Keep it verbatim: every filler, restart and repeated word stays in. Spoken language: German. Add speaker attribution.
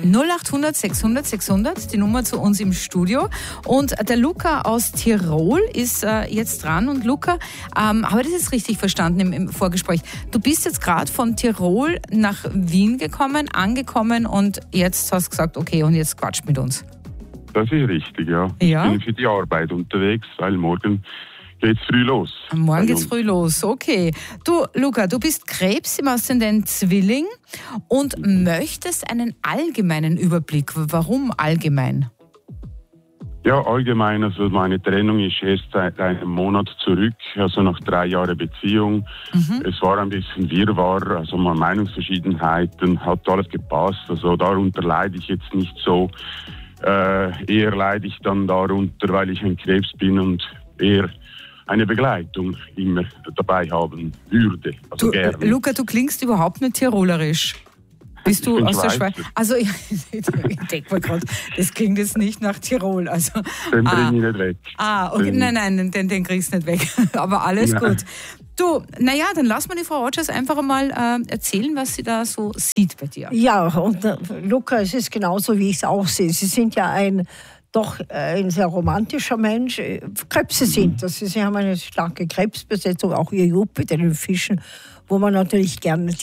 Speaker 1: null achthundert sechshundert sechshundert, die Nummer zu uns im Studio. Und der Luca aus Tirol ist äh, jetzt dran. Und Luca, ähm, habe ich das jetzt richtig verstanden im, im Vorgespräch? Du bist jetzt gerade von Tirol nach Wien gekommen, angekommen und jetzt hast du gesagt, okay, und jetzt quatscht mit uns.
Speaker 2: Das ist richtig, ja.
Speaker 1: Ja?
Speaker 2: Ich bin für die Arbeit unterwegs, weil morgen geht's früh los.
Speaker 1: Morgen geht's früh los, okay. Du, Luca, du bist Krebs im Aszendent Zwilling und möchtest einen allgemeinen Überblick. Warum allgemein?
Speaker 2: Ja, allgemein, also meine Trennung ist erst seit einem Monat zurück, also nach drei Jahren Beziehung. Mhm. Es war ein bisschen Wirrwarr, also mal Meinungsverschiedenheiten, hat alles gepasst, also darunter leide ich jetzt nicht so. Äh, eher leide ich dann darunter, weil ich ein Krebs bin und eher eine Begleitung immer dabei haben würde. Also
Speaker 1: du,
Speaker 2: gerne.
Speaker 1: Luca, du klingst überhaupt nicht tirolerisch. Bist du aus der Schweiz? Also ich, ich denke mal gerade, das klingt jetzt nicht nach Tirol. Also,
Speaker 2: den
Speaker 1: ah,
Speaker 2: bringe ich nicht weg.
Speaker 1: Ah, okay,
Speaker 2: den,
Speaker 1: nein, nein, den, den kriegst du nicht weg. Aber alles
Speaker 2: ja.
Speaker 1: gut. Du, naja, dann lass mal die Frau Rogers einfach mal äh, erzählen, was sie da so sieht bei dir.
Speaker 3: Ja, und äh, Luca, es ist genauso, wie ich es auch sehe. Sie sind ja ein doch ein sehr romantischer Mensch. Krebse sind das. Sie haben eine starke Krebsbesetzung, auch ihr Jupiter in den Fischen, wo man natürlich gerne